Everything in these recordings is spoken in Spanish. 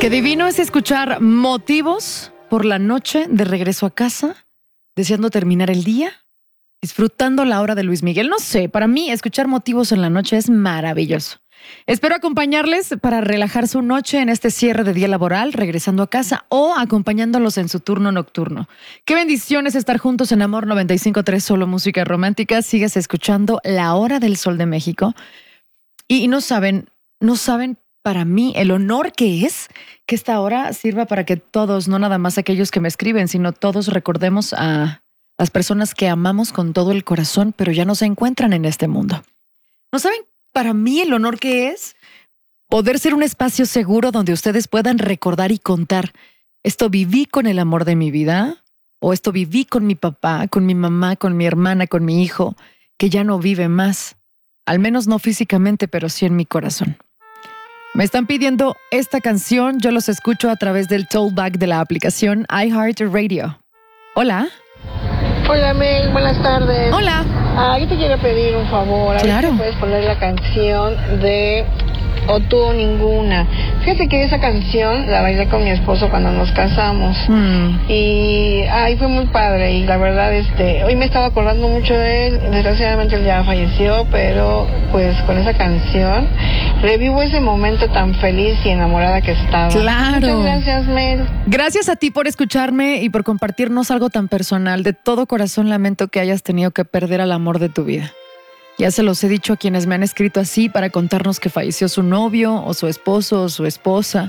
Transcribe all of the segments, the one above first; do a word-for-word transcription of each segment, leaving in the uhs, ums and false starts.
Qué divino es escuchar motivos por la noche de regreso a casa, deseando terminar el día, disfrutando la hora de Luis Miguel. No sé, para mí escuchar motivos en la noche es maravilloso. Espero acompañarles para relajar su noche en este cierre de día laboral, regresando a casa o acompañándolos en su turno nocturno. Qué bendición es estar juntos en Amor noventa y cinco punto tres, solo música romántica. Sigas escuchando La Hora del Sol de México. Y, y no saben, no saben para mí el honor que es que esta hora sirva para que todos, no nada más aquellos que me escriben, sino todos recordemos a las personas que amamos con todo el corazón, pero ya no se encuentran en este mundo. ¿No saben para mí el honor que es poder ser un espacio seguro donde ustedes puedan recordar y contar? Esto viví con el amor de mi vida, o esto viví con mi papá, con mi mamá, con mi hermana, con mi hijo, que ya no vive más. Al menos no físicamente, pero sí en mi corazón. Me están pidiendo esta canción, yo los escucho a través del tollback de la aplicación iHeartRadio. Hola. Hola, Mel, buenas tardes. Hola. Ah, yo te quiero pedir un favor. A Claro. ver si puedes poner la canción de O tú o ninguna. Fíjate que esa canción la bailé con mi esposo cuando nos casamos. Hmm. Y ay, fue muy padre. Y la verdad, este, hoy me estaba acordando mucho de él. Desgraciadamente él ya falleció, pero pues con esa canción revivo ese momento tan feliz y enamorada que estaba. Claro. Muchas gracias, Mel. Gracias a ti por escucharme y por compartirnos algo tan personal. De todo corazón lamento que hayas tenido que perder al amor de tu vida. Ya se los he dicho a quienes me han escrito así para contarnos que falleció su novio o su esposo o su esposa.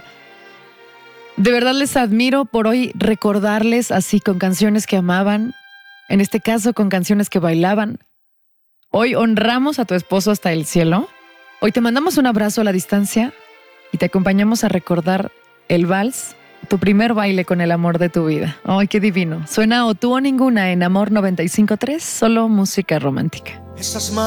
De verdad les admiro por hoy recordarles así con canciones que amaban, en este caso con canciones que bailaban. Hoy honramos a tu esposo hasta el cielo. Hoy te mandamos un abrazo a la distancia y te acompañamos a recordar el vals, tu primer baile con el amor de tu vida. ¡Ay, qué divino! Suena O tú o ninguna en Amor noventa y cinco punto tres, solo música romántica. Esas